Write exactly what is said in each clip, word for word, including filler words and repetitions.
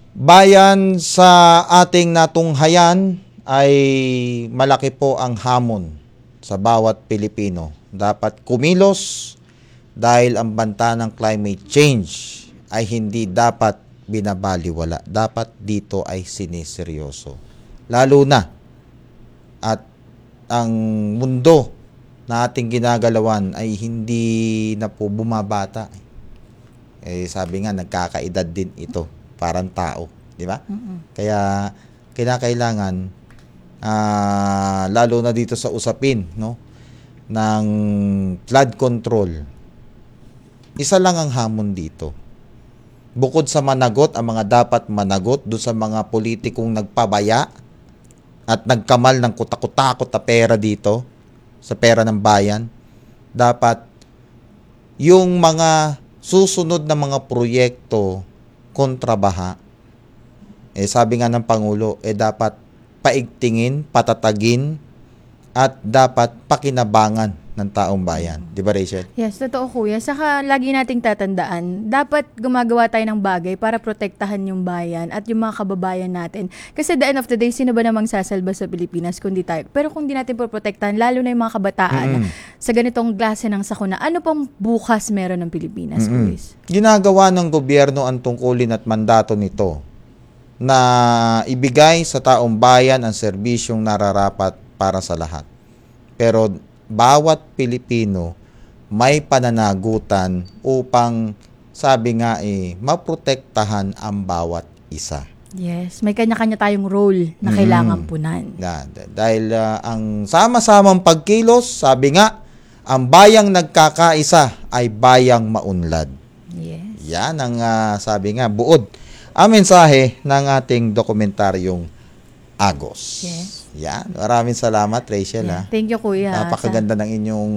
Bayan sa ating natunghayan ay malaki po ang hamon sa bawat Pilipino. Dapat kumilos dahil ang banta ng climate change ay hindi dapat binabaliwala. Dapat dito ay siniseryoso. Lalo na at ang mundo na ating ginagalawan ay hindi na po bumabata. Eh, sabi nga, nagkakaedad din ito. Parang tao. Di ba? Mm-mm. Kaya, kinakailangan, uh, lalo na dito sa usapin, no, ng flood control, isa lang ang hamon dito. Bukod sa managot, ang mga dapat managot doon sa mga politikong nagpabaya at nagkamal ng kutakot-takot na pera dito, sa pera ng bayan, dapat yung mga susunod na mga proyekto kontra baha, eh sabi nga ng Pangulo, eh dapat paigtingin, patatagin, at dapat pakinabangan ng taong bayan. Di ba, Rachel? Yes, totoo kuya. Saka lagi nating tatandaan, dapat gumagawa tayo ng bagay para protektahan yung bayan at yung mga kababayan natin. Kasi the end of the day, sino ba namang sasalba sa Pilipinas kundi tayo? Pero kung di natin poprotektahan, lalo na yung mga kabataan Mm-mm. sa ganitong klase ng sakuna, ano pang bukas meron ng Pilipinas, Mm-mm. Chris? Ginagawa ng gobyerno ang tungkulin at mandato nito na ibigay sa taong bayan ang serbisyong nararapat para sa lahat. Pero bawat Pilipino may pananagutan upang, sabi nga eh, maprotektahan ang bawat isa. Yes, may kanya-kanya tayong role na Mm. kailangan punan. Yan. Dahil uh, ang sama-samang pagkilos, sabi nga, ang bayang nagkakaisa ay bayang maunlad. Yes. Yan ang uh, sabi nga, buod ang mensahe ng ating dokumentaryong Agos. Yes. Yan. Maraming salamat, Rachel. Yeah. Ha? Thank you, kuya. Napakaganda ng inyong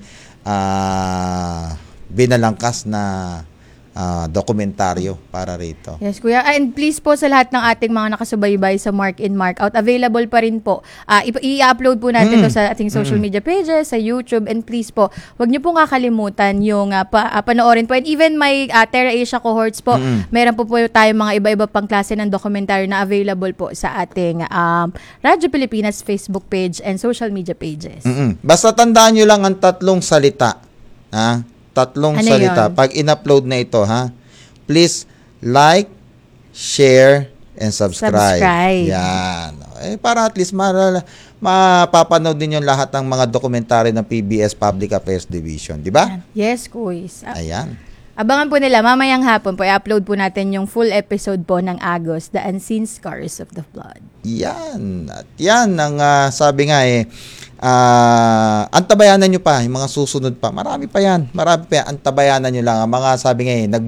uh, binalangkas na uh, dokumentaryo para rito. Yes, kuya. And please po sa lahat ng ating mga nakasubaybay sa Mark in, Mark out, available pa rin po. Uh, i-upload po natin Mm. to sa ating social Mm. media pages, sa YouTube. And please po, wag niyo po kakalimutan yung uh, pa, uh, panoorin po. And even may uh, Terra Asia cohorts po, Mm. meron po po tayo mga iba-iba pang klase ng dokumentaryo na available po sa ating um, Radyo Pilipinas Facebook page and social media pages. Mm-mm. Basta tandaan nyo lang ang tatlong salita. Ha? Tatlong Ano salita. yun? Pag in-upload na ito, ha? Please like, share, and subscribe. Subscribe. Yan. Eh, para at least ma- mapapanood din yung lahat ng mga dokumentary ng P B S Public Affairs Division. Di ba? Yes, kuis. Uh, Ayan. Abangan po nila, mamayang hapon po, i-upload po natin yung full episode po ng Agos, The Unseen Scars of the Flood. Yan. At yan ang ah, sabi nga eh, ah, antabayanan nyo pa, yung mga susunod pa. Marami pa yan. Marami pa yan. Antabayanan nyo lang. Ang mga sabi nga eh, nag,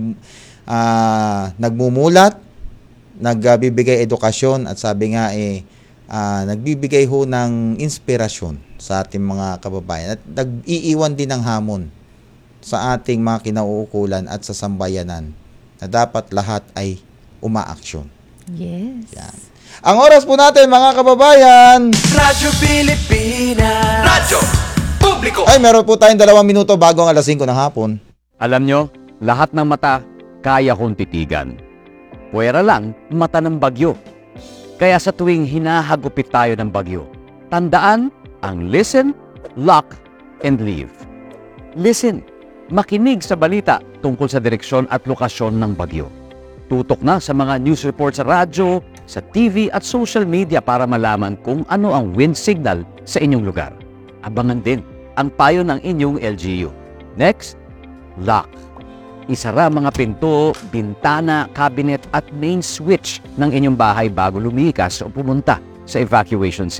ah, nagmumulat, nagbibigay edukasyon, at sabi nga eh, ah, nagbibigay ho ng inspirasyon sa ating mga kababayan. At nag-iiwan din ng hamon sa ating mga kinauukulan at sa sambayanan na dapat lahat ay umaaksyon. Yes. Yan. Ang oras po natin, mga kababayan, Radyo Pilipinas, Radyo Publiko. ay meron po tayong dalawang minuto bago ang alas singko ng hapon. Alam nyo, lahat ng mata kaya kong titigan. Puwera lang, mata ng bagyo. Kaya sa tuwing hinahagupit tayo ng bagyo, tandaan ang listen, lock, and leave. Listen, makinig sa balita tungkol sa direksyon at lokasyon ng bagyo. Tutok na sa mga news report sa radyo, sa T V at social media para malaman kung ano ang wind signal sa inyong lugar. Abangan din ang payo ng inyong L G U. Next, lock. Isara mga pinto, bintana, cabinet at main switch ng inyong bahay bago lumikas o pumunta sa evacuation center.